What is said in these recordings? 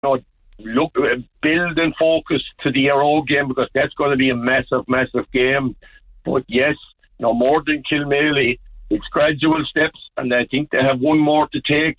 know, build and focus to the Aero game, because that's going to be a massive game. But yes, no more than Kilmaley. It's gradual steps, and I think they have one more to take.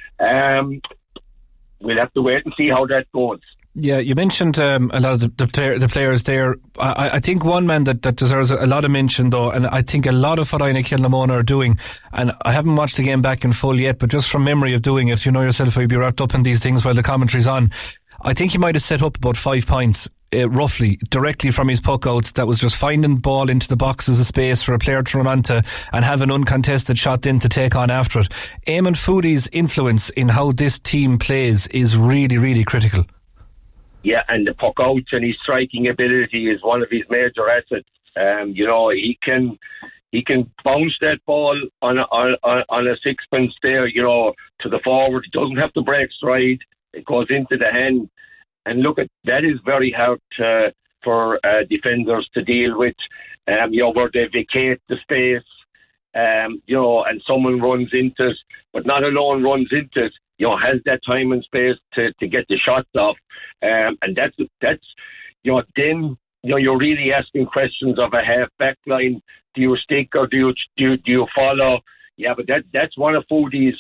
We'll have to wait and see how that goes. Yeah, you mentioned a lot of the players there. I think one man that deserves a lot of mention, though, and I think a lot of what Aina Kilnamona are doing, and I haven't watched the game back in full yet, but just from memory of doing it, you know yourself, you'd be wrapped up in these things while the commentary's on. I think he might have set up about 5 points, roughly, directly from his puck outs. That was just finding the ball into the boxes of space for a player to run onto and have an uncontested shot then to take on after it. Eamon Foodie's influence in how this team plays is really, really critical. Yeah, and the puck outs and his striking ability is one of his major assets. You know, he can bounce that ball on a sixpence there, you know, to the forward. He doesn't have to break stride. It goes into the hand. And look, that is very hard for defenders to deal with. You know, where they vacate the space, you know, and someone runs into it, but not alone runs into it, you know, has that time and space to get the shots off. And that's you know, then, you know, you're really asking questions of a half back line. Do you stick or do you follow? Yeah, but that's one of Foodie's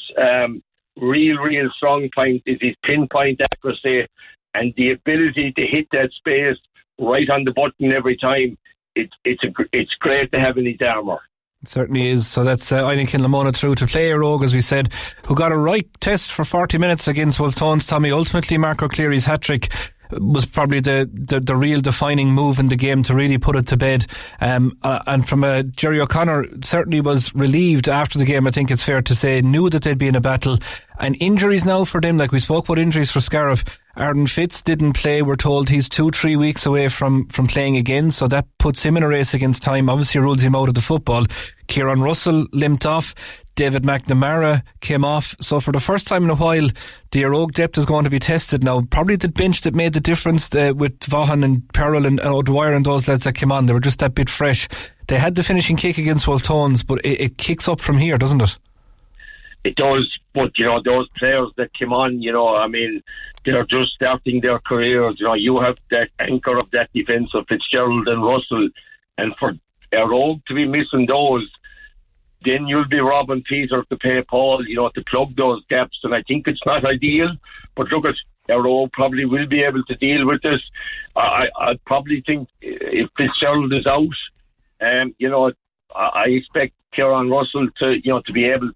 real strong point, is his pinpoint accuracy and the ability to hit that space right on the button every time. It's great to have in his armour. It certainly is. So that's Aina Kilnamona through to play Rogue, as we said, who got a right test for 40 minutes against Wolftones. Tommy, ultimately Mark O'Cleary's hat-trick was probably the real defining move in the game to really put it to bed. And from Jerry O'Connor certainly was relieved after the game, I think it's fair to say, knew that they'd be in a battle. And injuries now for them, like we spoke about injuries for Scariff. Arden Fitz didn't play. We're told he's 2-3 weeks away from playing again, so that puts him in a race against time. Obviously rules him out of the football. Kieran Russell limped off. David McNamara came off. So for the first time in a while, the Arogue depth is going to be tested now. Probably the bench that made the difference with Vaughan and Perrell and O'Dwyer and those lads that came on. They were just that bit fresh. They had the finishing kick against Wolftones, but it kicks up from here, doesn't it? It does, but, you know, those players that came on, you know, I mean, they're just starting their careers. You know, you have that anchor of that defence of Fitzgerald and Russell, and for Arogue to be missing those, then you'll be robbing Peter to pay Paul, you know, to plug those gaps. And I think it's not ideal, but look, at Arogue probably will be able to deal with this. I probably think if Fitzgerald is out, you know, I expect Kieran Russell to be able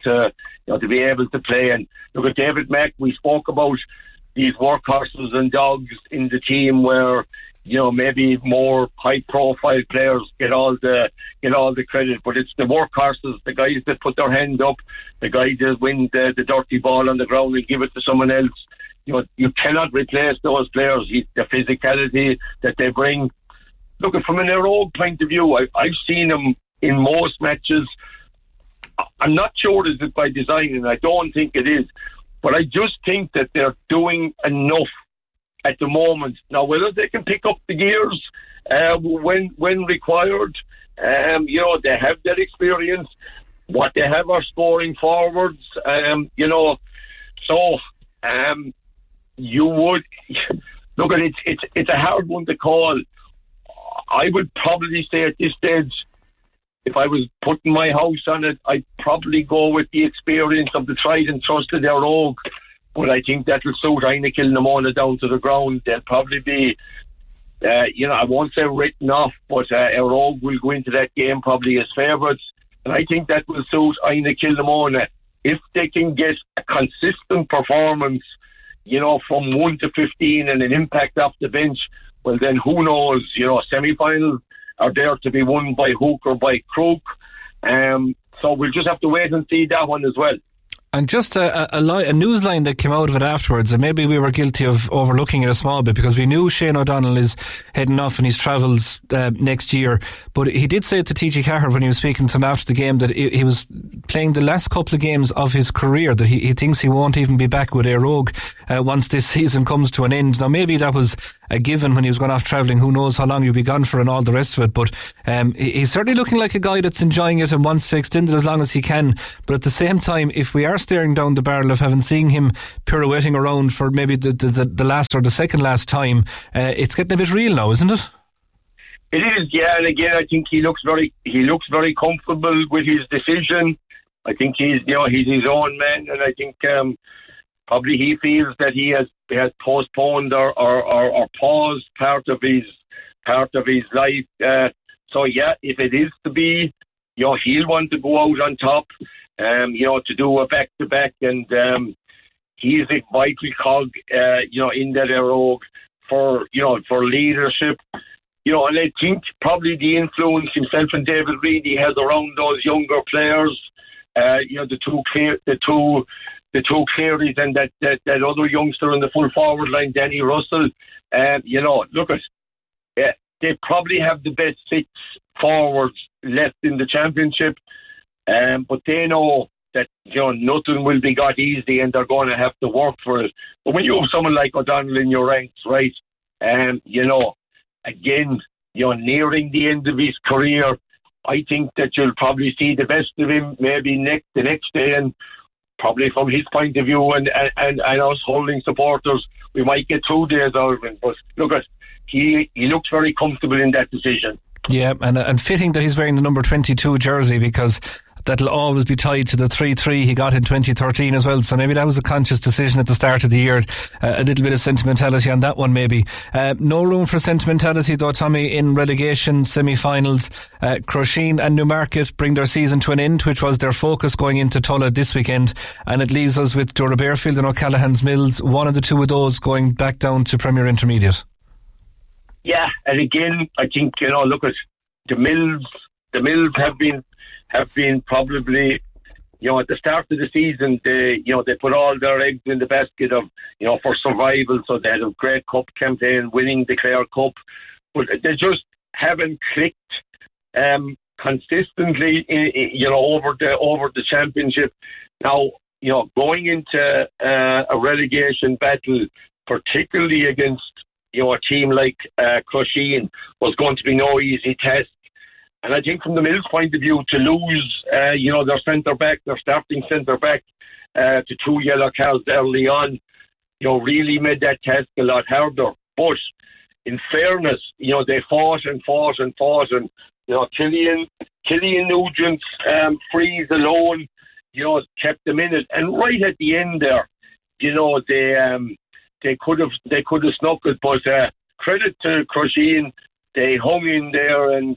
to play. And look at David Mack. We spoke about these workhorses and dogs in the team where, you know, maybe more high-profile players get all the credit, but it's the workhorses, the guys that put their hand up, the guys that win the dirty ball on the ground and give it to someone else. You know, you cannot replace those players. The physicality that they bring. Look, from an Arogue point of view, I've seen them in most matches. I'm not sure is it by design, and I don't think it is, but I just think that they're doing enough at the moment. Now, whether they can pick up the gears when required, you know, they have that experience. What they have are scoring forwards, you know. So, you would look at it. It's a hard one to call. I would probably say at this stage, if I was putting my house on it, I'd probably go with the experience of the tried and trusted Arogue. But I think that will suit Aina Kilnamona down to the ground. They'll probably be, you know, I won't say written off, but Arogue will go into that game probably as favourites. And I think that will suit Aina Kilnamona. If they can get a consistent performance, you know, from 1 to 15 and an impact off the bench, well then who knows, you know, semi-finals are there to be won by hook or by crook. So we'll just have to wait and see that one as well. And just a news line that came out of it afterwards, and maybe we were guilty of overlooking it a small bit because we knew Shane O'Donnell is heading off in his travels next year. But he did say to TG Cahir when he was speaking to him after the game that he was playing the last couple of games of his career, that he thinks he won't even be back with Arogue once this season comes to an end. Now, maybe that was a given when he was going off travelling. Who knows how long he'll be gone for and all the rest of it. But he's certainly looking like a guy that's enjoying it and wants to extend it as long as he can. But at the same time, if we are staring down the barrel of having seen him pirouetting around for maybe the last or the second last time. It's getting a bit real now, isn't it? It is, yeah. And again, I think he looks very comfortable with his decision. I think he's his own man, and I think probably he feels that he has postponed or paused part of his life. So yeah, if it is to be, he'll want to go out on top. To do a back-to-back, and he's a vital cog, in that Rogue for leadership. And I think probably the influence himself and David Reedy has around those younger players, the two Clearys and that other youngster in the full forward line, Danny Russell. They probably have the best 6 forwards left in the championship. But they know that nothing will be got easy, and they're going to have to work for it. But when you have someone like O'Donnell in your ranks, right, again, nearing the end of his career, I think that you'll probably see the best of him maybe the next day, and probably from his point of view and us holding supporters, we might get 2 days out of him. But look, he looks very comfortable in that decision. Yeah, and fitting that he's wearing the number 22 jersey, because that'll always be tied to the 3-3 he got in 2013 as well. So maybe that was a conscious decision at the start of the year. A little bit of sentimentality on that one, maybe. No room for sentimentality, though, Tommy, in relegation semi-finals. Crusheen and Newmarket bring their season to an end, which was their focus going into Tulla this weekend. And it leaves us with Dura Bearfield and O'Callaghan's Mills, one of the two of those going back down to Premier Intermediate. Yeah, and again, I think, look at the Mills have been probably, at the start of the season, they put all their eggs in the basket of, for survival. So they had a great cup campaign, winning the Clare Cup, but they just haven't clicked consistently, over the championship. Now, going into a relegation battle, particularly against a team like Crusheen, was going to be no easy test. And I think from the Mills' point of view, to lose, their centre-back, their starting centre-back, to 2 yellow cards early on, really made that task a lot harder. But in fairness, they fought, and Killian Nugent's freeze alone, kept them in it. And right at the end there, they could have snuck it, but credit to Crusheen, they hung in there, and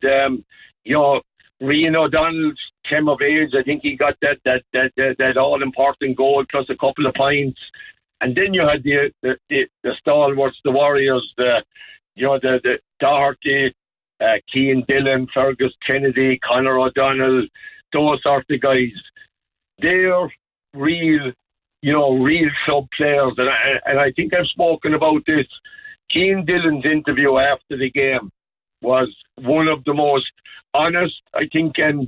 Rian O'Donnell came of age. I think he got that all important goal plus a couple of points, and then you had the stalwarts, the Warriors, the Doherty, Cian Dillon, Fergus Kennedy, Conor O'Donnell, those sort of guys. They're real club players, and I think I've spoken about this. Cian Dillon's interview after the game was one of the most honest, I think, and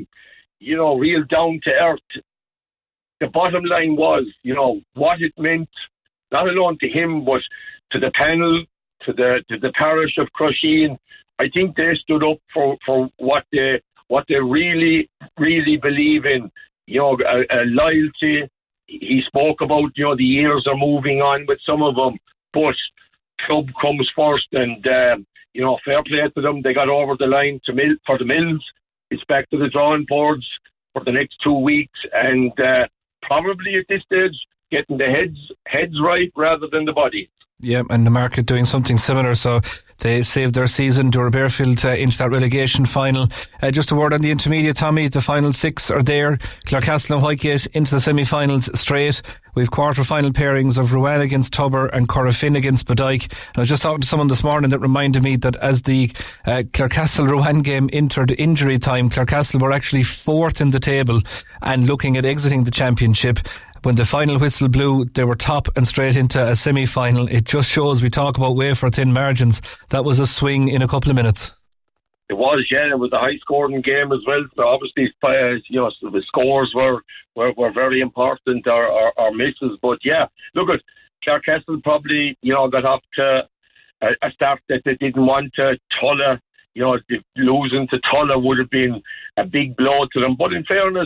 real down to earth. The bottom line was, what it meant, not alone to him, but to the panel, to the parish of Crusheen. I think they stood up for what they really, really believe in. A loyalty. He spoke about, the years are moving on with some of them, but club comes first, and fair play to them. They got over the line for the Mills. It's back to the drawing boards for the next 2 weeks, and probably at this stage getting the heads right rather than the body. Yeah, and the market doing something similar, so they saved their season. Dura Bearfield into that relegation final. Just a word on the intermediate, Tommy. The final 6 are there. Clarecastle and Whitegate into the semi-finals straight. We've quarter-final pairings of Rowan against Tubber and Corofin against Bodyke. And I was just talking to someone this morning that reminded me that as the Clarecastle-Rowan game entered injury time, Clarecastle were actually 4th in the table and looking at exiting the championship. When the final whistle blew, they were top and straight into a semi-final. It just shows, we talk about wafer-thin margins. That was a swing in a couple of minutes. It was, yeah. It was a high-scoring game as well. So obviously, the scores were very important, or misses. But yeah, look at Clarecastle probably, got off to a start that they didn't want to. Tulla, losing to Tulla would have been a big blow to them. But in fairness,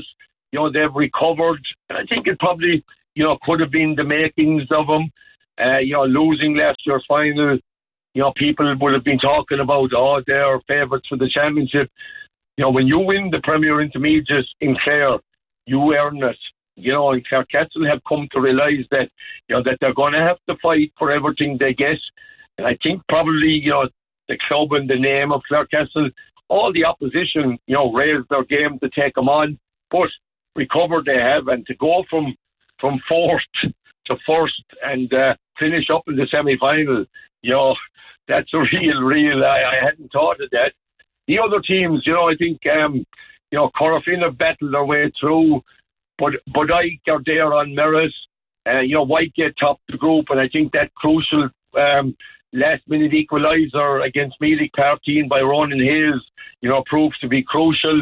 they've recovered. I think it probably, could have been the makings of them. Losing last year's final, people would have been talking about, they're favourites for the championship. When you win the Premier Intermediate in Clare, you earn it. And Clarecastle have come to realise that, that they're going to have to fight for everything they get. And I think probably, the club and the name of Clarecastle, all the opposition, raised their game to take them on, but recovered they have, and to go from fourth to first and finish up in the semi-final, that's a real, I hadn't thought of that. The other teams, I think, Corofin have battled their way through, but Ike are there on merit. Whitegate topped the group, and I think that crucial last-minute equaliser against Mealy Partine by Ronan Hayes, proves to be crucial.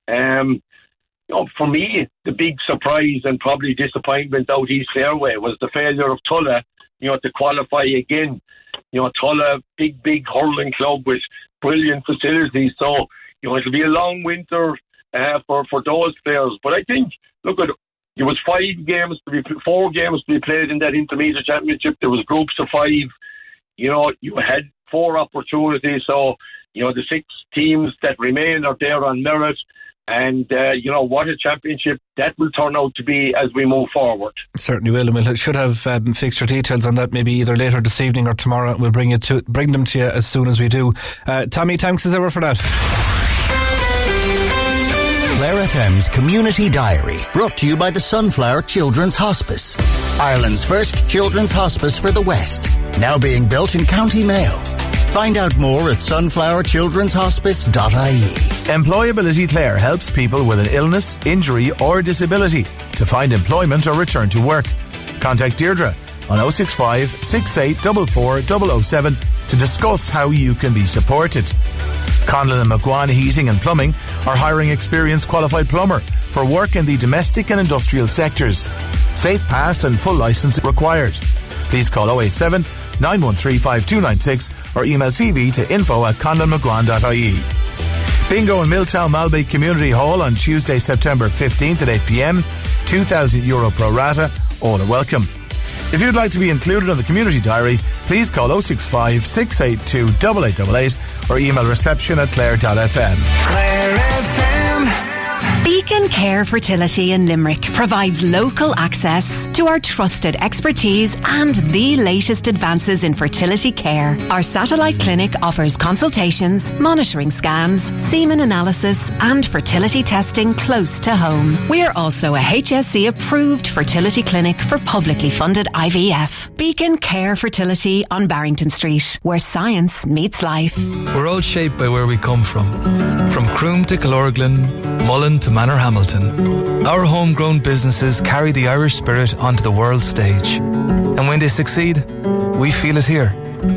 For me, the big surprise and probably disappointment out East Fairway was the failure of Tulla, to qualify again. Tulla, big hurling club with brilliant facilities. So, it'll be a long winter for those players. But I think, there was 4 games to be played in that intermediate championship. There was groups of 5. You had 4 opportunities. So, the 6 teams that remain are there on merit. And, what a championship that will turn out to be as we move forward. It certainly will. And we should have fixture details on that maybe either later this evening or tomorrow. We'll bring them to you as soon as we do. Tommy, thanks as ever for that. Clare FM's Community Diary, brought to you by the Sunflower Children's Hospice, Ireland's first children's hospice for the West, now being built in County Mayo. Find out more at sunflowerchildrenshospice.ie. Employability Clare helps people with an illness, injury or disability to find employment or return to work. Contact Deirdre on 065 6844 007 to discuss how you can be supported. Conlon and McGuan Heating and Plumbing are hiring experienced qualified plumber for work in the domestic and industrial sectors. Safe pass and full licence required. Please call 087 913 5296 or email CV to info@conlonmcguan.ie. Bingo in Milltown Malbay Community Hall on Tuesday, September 15th at 8 p.m. €2,000 pro rata. All are welcome. If you'd like to be included on the Community Diary, please call 065 682 8888 or email reception@clare.fm. Clare FM. Beacon Care Fertility in Limerick provides local access to our trusted expertise and the latest advances in fertility care. Our satellite clinic offers consultations, monitoring scans, semen analysis and fertility testing close to home. We are also a HSE approved fertility clinic for publicly funded IVF. Beacon Care Fertility on Barrington Street, where science meets life. We're all shaped by where we come from Croom to Killorglin, Mullen to Manorhamilton. Our homegrown businesses carry the Irish spirit onto the world stage. And when they succeed, we feel it here.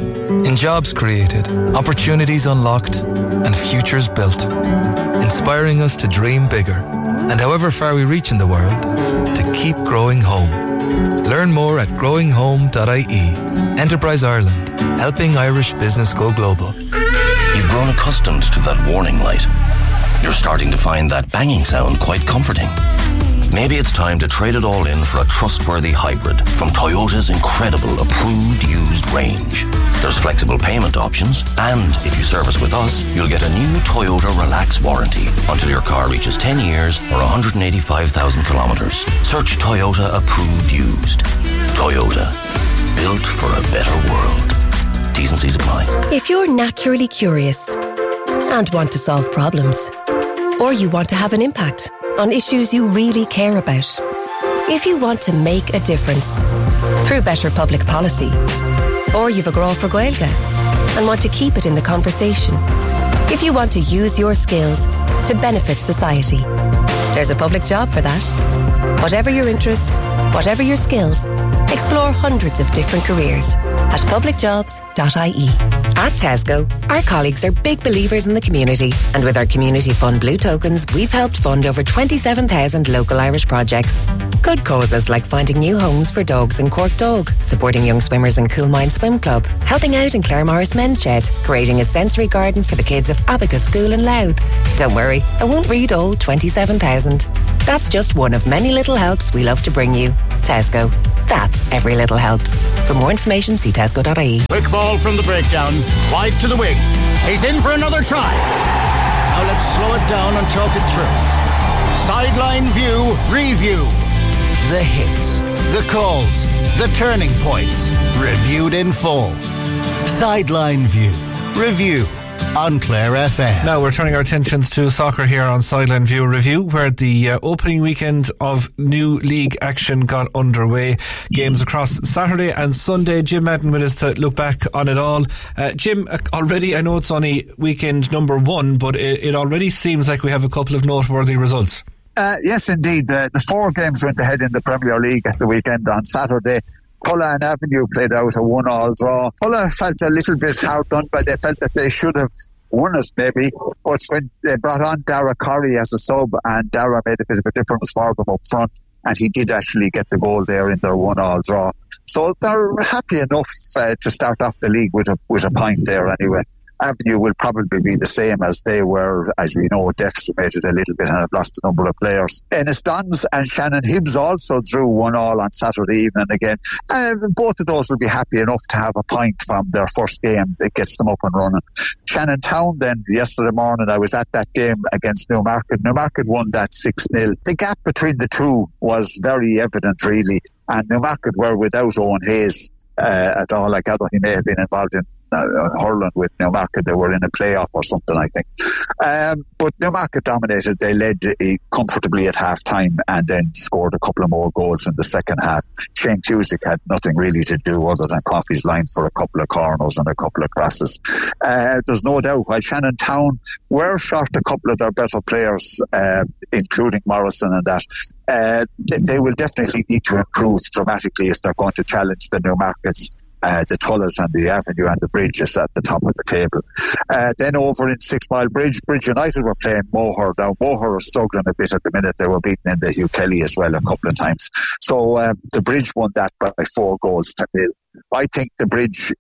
In jobs created, opportunities unlocked, and futures built. Inspiring us to dream bigger, and however far we reach in the world, to keep growing home. Learn more at growinghome.ie. Enterprise Ireland, helping Irish business go global. You've grown accustomed to that warning light. You're starting to find that banging sound quite comforting. Maybe it's time to trade it all in for a trustworthy hybrid from Toyota's incredible approved used range. There's flexible payment options, and if you service with us, you'll get a new Toyota Relax warranty until your car reaches 10 years or 185,000 kilometres. Search Toyota approved used. Toyota, built for a better world. T's and C's apply. If you're naturally curious and want to solve problems, or you want to have an impact on issues you really care about, if you want to make a difference through better public policy, or you've a grow for Gaeilge and want to keep it in the conversation, if you want to use your skills to benefit society, there's a public job for that. Whatever your interest, whatever your skills, explore hundreds of different careers at publicjobs.ie. At Tesco, our colleagues are big believers in the community, and with our Community Fund Blue Tokens, we've helped fund over 27,000 local Irish projects. Good causes like finding new homes for dogs in Cork Dog, supporting young swimmers in Coolmine Swim Club, helping out in Claremorris Men's Shed, creating a sensory garden for the kids of Abacus School in Louth. Don't worry, I won't read all 27,000. That's just one of many little helps we love to bring you. Tesco. That's every little helps. For more information, see tesco.ie. Quick ball from the breakdown, wide to the wing. He's in for another try. Now let's slow it down and talk it through. Sideline view, review. The hits, the calls, the turning points, reviewed in full. Sideline view, review. On Clare FM. Now we're turning our attentions to soccer here on Sideline View Review, where the opening weekend of new league action got underway. Games across Saturday and Sunday. Jim Madden with us to look back on it all. Jim, already, I know it's only weekend number 1, but it already seems like we have a couple of noteworthy results. Yes, indeed. The 4 games went ahead in the Premier League at the weekend. On Saturday, Tulla and Avenue played out a 1-1 draw. Tulla felt a little bit hard done, but they felt that they should have won it maybe. But when they brought on Dara Corrie as a sub, and Dara made a bit of a difference for them up front, and he did actually get the goal there in their 1-1 draw. So they're happy enough to start off the league with a point there anyway. Avenue will probably be the same as they were, as we know, decimated a little bit and have lost a number of players. Ennis-Dons and Shannon Hibbs also drew 1-1 on Saturday evening again. Both of those will be happy enough to have a point from their first game that gets them up and running. Shannon Town then, yesterday morning, I was at that game against Newmarket. Newmarket won that 6-0. The gap between the two was very evident, really, and Newmarket were without Owen Hayes at all. I gather he may have been involved in hurling with Newmarket. They were in a playoff or something, I think. But Newmarket dominated. They led comfortably at half time and then scored a couple of more goals in the second half. Shane Cusick had nothing really to do other than clock his line for a couple of corners and a couple of crosses. There's no doubt, while Shannon Town were short a couple of their better players, including Morrison and that, they will definitely need to improve dramatically if they're going to challenge the Newmarkets, the Tullas and the Avenue and the Bridges at the top of the table. Then over in 6 Mile Bridge United were playing Moher. Now Moher are struggling a bit at the minute. They were beaten in the Hugh Kelly as well a couple of times. So the Bridge won that by 4 goals to 0. I think the Bridge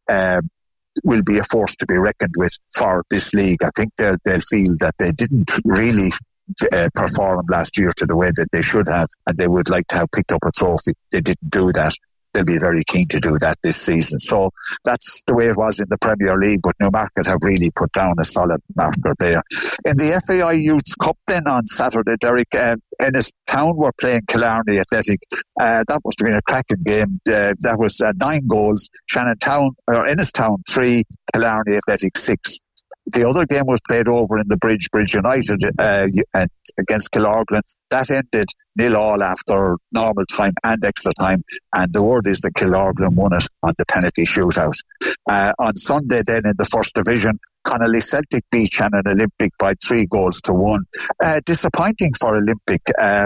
will be a force to be reckoned with for this league. I think they'll feel that they didn't really perform last year to the way that they should have, and they would like to have picked up a trophy. They didn't do that. They'll be very keen to do that this season. So that's the way it was in the Premier League, but Newmarket have really put down a solid marker there. In the FAI Youth Cup then on Saturday, Derek, Ennis-Town were playing Killarney Athletic. That must have been a cracking game. That was 9 goals. Ennis-Town 3, Killarney Athletic 6. The other game was played over in the Bridge United and against Killorglin. That ended 0-0 after normal time and extra time, and the word is that Killorglin won it on the penalty shootout. On Sunday then in the First Division, Connolly Celtic beat Shannon Olympic by 3-1. Disappointing for Olympic.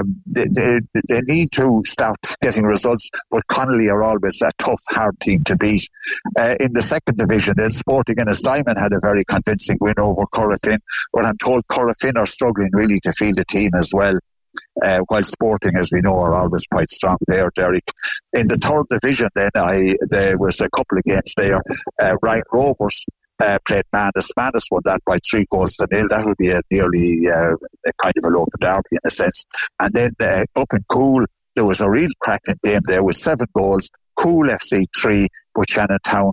They need to start getting results, but Connolly are always a tough, hard team to beat. In the Second Division, then Sporting Ennis-Diamond had a very convincing win over Corofin, but I'm told Corofin are struggling really to field a team as well. While Sporting, as we know, are always quite strong there, Derek. In the Third Division then, there was a couple of games there. Ryan Rovers played Manus. Manus won that by 3-0. That would be a nearly a kind of a local derby in a sense. And then up in Cool, there was a real cracking game there with 7 goals. Cool FC 3, but Shannon Town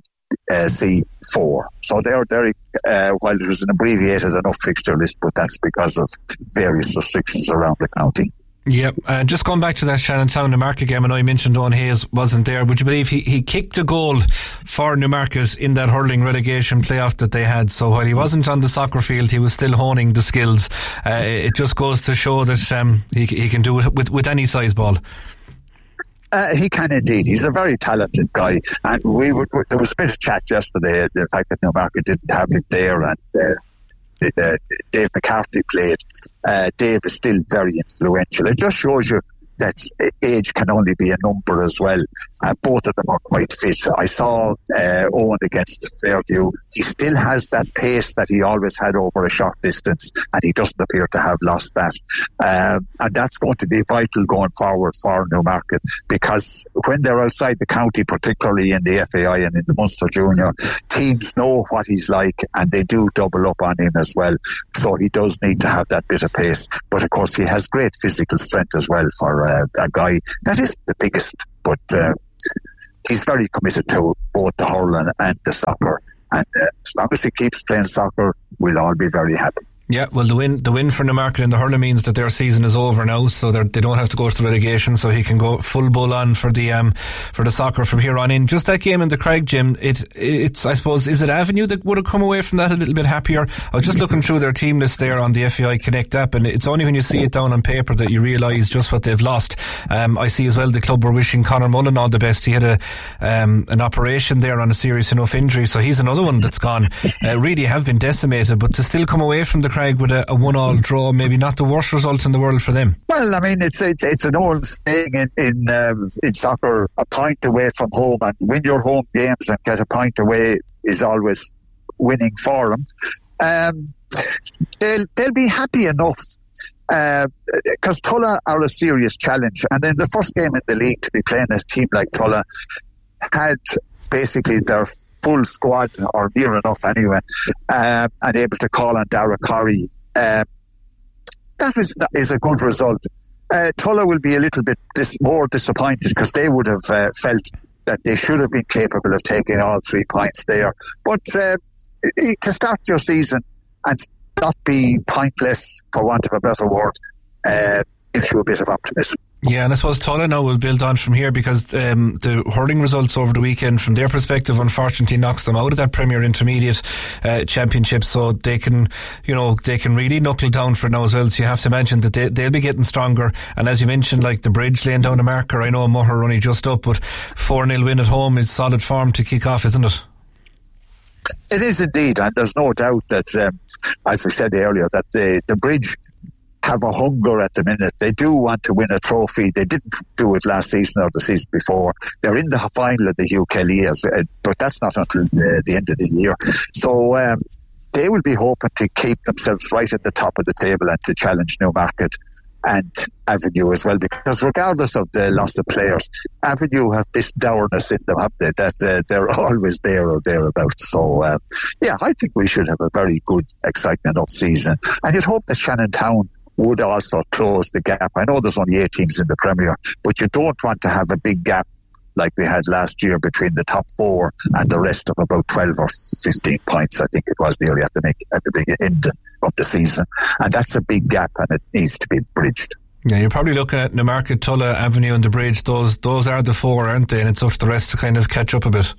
C 4. So they're very, while it was an abbreviated enough fixture list, but that's because of various restrictions around the county. Yep, just going back to that Shannon Town Newmarket game, I know you mentioned Owen Hayes wasn't there. Would you believe he kicked a goal for Newmarket in that hurling relegation playoff that they had? So while he wasn't on the soccer field, he was still honing the skills. It just goes to show that he can do it with any size ball. He can indeed. He's a very talented guy, and there was a bit of chat yesterday, the fact that Newmarket didn't have him there, and Dave McCarthy played. Dave is still very influential. It just shows you that age can only be a number as well. Both of them are quite fit. I saw Owen against Fairview. He still has that pace that he always had over a short distance, and he doesn't appear to have lost that. And that's going to be vital going forward for Newmarket, because when they're outside the county, particularly in the FAI and in the Munster Junior, teams know what he's like, and they do double up on him as well. So he does need to have that bit of pace. But of course, he has great physical strength as well for a guy that isn't the biggest, but he's very committed to both the hurling and the soccer. And as long as he keeps playing soccer, we'll all be very happy. Yeah, well, the win for Newmarket in the hurling means that their season is over now, so they don't have to go to relegation, so he can go full bull on for the soccer from here on in. Just that game in the Craig, Jim, it's I suppose, is it Avenue that would have come away from that a little bit happier? I was just looking through their team list there on the FAI Connect app, and it's only when you see it down on paper that you realise just what they've lost. I see as well the club were wishing Conor Mullen all the best. He had an operation there on a serious enough injury, so he's another one that's gone. Really have been decimated, but to still come away from the Craig with a 1-1 draw, maybe not the worst result in the world for them. Well, I mean, it's an old saying in soccer: a point away from home, and win your home games and get a point away is always winning for them. They'll be happy enough, because Tulla are a serious challenge, and in the first game in the league, to be playing a team like Tulla had basically their full squad, or near enough anyway, and able to call on Dara Corrie. That is a good result. Tulla will be a little bit more disappointed, because they would have felt that they should have been capable of taking all 3 points there. But to start your season and not be pointless, for want of a better word, gives you a bit of optimism. Yeah, and I suppose Tulla now will build on from here, because the hurling results over the weekend, from their perspective, unfortunately knocks them out of that Premier Intermediate Championship, so they can really knuckle down for it now as well. So you have to imagine that they'll be getting stronger. And as you mentioned, like the Bridge laying down a marker, I know Muir are only just up, but 4-0 win at home is solid form to kick off, isn't it? It is indeed, and there's no doubt that, as I said earlier, that the Bridge have a hunger at the minute. They do want to win a trophy. They didn't do it last season or the season before. They're in the final of the UK Leagues, but that's not until the end of the year. So they will be hoping to keep themselves right at the top of the table and to challenge Newmarket and Avenue as well, because regardless of the loss of players, Avenue have this dourness in them, have they, that they're always there or thereabouts. So I think we should have a very good, exciting enough season, and you'd hope that Shannon Town would also close the gap. I know there's only 8 teams in the Premier, but you don't want to have a big gap like we had last year between the top 4 and the rest of about 12 or 15 points, I think it was, nearly at the big end of the season. And that's a big gap, and it needs to be bridged. Yeah, you're probably looking at Newmarket, Tulla, Avenue and the Bridge. Those are the 4, aren't they? And it's up to the rest to kind of catch up a bit.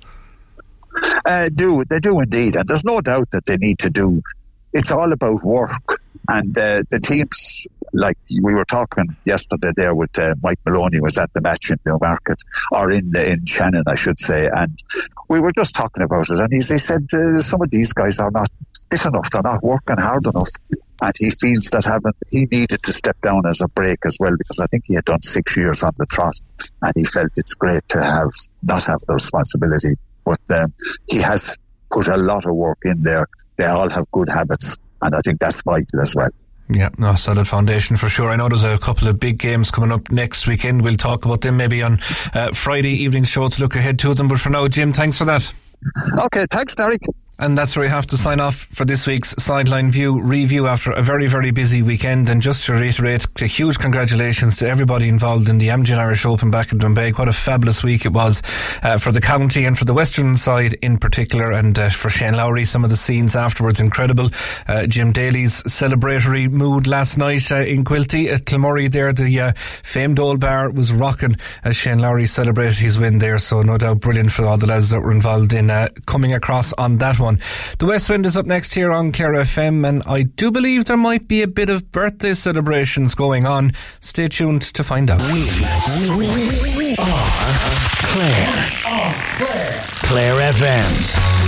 They do indeed, and there's no doubt that they need to do. It's all about work. And the teams, like we were talking yesterday there with Mike Maloney, was at the match in Newmarket, or in Shannon, I should say, and we were just talking about it, and he said some of these guys are not fit enough, they're not working hard enough, and he feels that he needed to step down as a break as well, because I think he had done 6 years on the trot, and he felt it's great to not have the responsibility, but he has put a lot of work in there. They all have good habits, and I think that's vital as well. Yeah, no, solid foundation for sure. I know there's a couple of big games coming up next weekend. We'll talk about them maybe on Friday evening show to look ahead to them. But for now, Jim, thanks for that. Okay, thanks, Derek. And that's where we have to sign off for this week's Sideline View review after a very, very busy weekend. And just to reiterate, a huge congratulations to everybody involved in the Amgen Irish Open back in Doonbeg. What a fabulous week it was for the county and for the western side in particular. And for Shane Lowry, some of the scenes afterwards, incredible. Jim Daly's celebratory mood last night in Quilty at Kilmurray there. The famed old bar was rocking as Shane Lowry celebrated his win there. So no doubt brilliant for all the lads that were involved in coming across on that one. The West Wind is up next here on Clare FM, and I do believe there might be a bit of birthday celebrations going on. Stay tuned to find out. We are Clare. Clare FM.